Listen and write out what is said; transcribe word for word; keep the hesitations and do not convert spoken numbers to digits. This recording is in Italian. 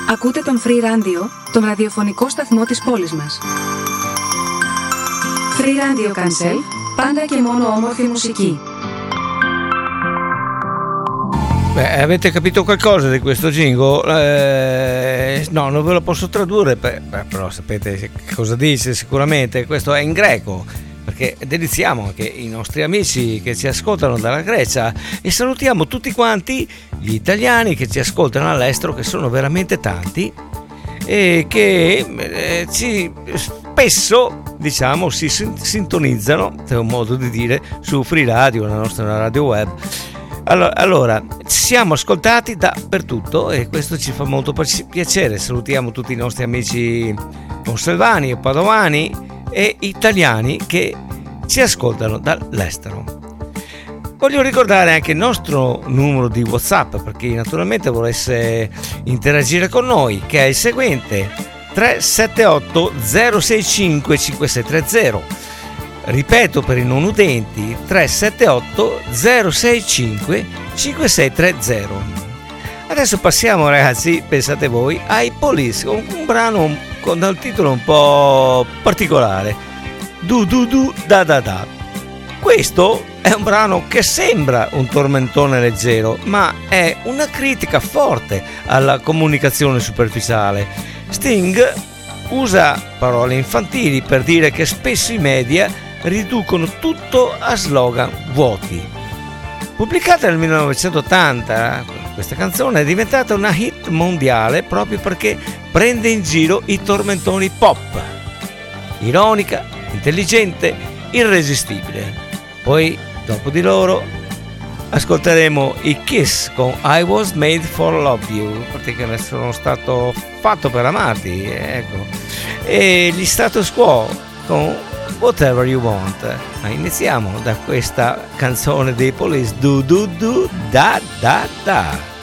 Ακούτε τον Free Radio, τον ραδιοφωνικό σταθμό της πόλης μας. Free Radio Cancel, πάντα και μόνο όμορφη μουσική. Beh, avete capito qualcosa di questo jingle? Eh, no, non ve lo posso tradurre, beh, però sapete cosa dice sicuramente. Questo è in greco, perché deliziamo anche i nostri amici che ci ascoltano dalla Grecia e salutiamo tutti quanti gli italiani che ci ascoltano all'estero, che sono veramente tanti e che eh, ci spesso, diciamo, si sintonizzano, è un modo di dire, su Free Radio, la nostra radio web. Allora, allora, siamo ascoltati dappertutto e questo ci fa molto piacere. Salutiamo tutti i nostri amici conselvani e padovani e italiani che ci ascoltano dall'estero. Voglio ricordare anche il nostro numero di WhatsApp per chi naturalmente volesse interagire con noi, che è il seguente: tre sette otto zero sei cinque cinque sei tre zero. Ripeto per i non udenti: tre sette otto zero sei cinque cinque sei tre zero. Adesso passiamo, ragazzi, pensate voi, ai Police, con un brano con dal titolo un po' particolare, Du Du Du Da Da Da. Questo è un brano che sembra un tormentone leggero, ma è una critica forte alla comunicazione superficiale. Sting usa parole infantili per dire che spesso i media riducono tutto a slogan vuoti. Pubblicata nel millenovecentottanta, questa canzone è diventata una hit mondiale proprio perché prende in giro i tormentoni pop. Ironica, intelligente, irresistibile. Poi, dopo di loro, ascolteremo i Kiss con I Was Made for Love You, perché sono stato fatto per amarti, ecco. E gli Status Quo con Whatever You Want. Ma iniziamo da questa canzone dei Police, Du Du Du Da Da Da.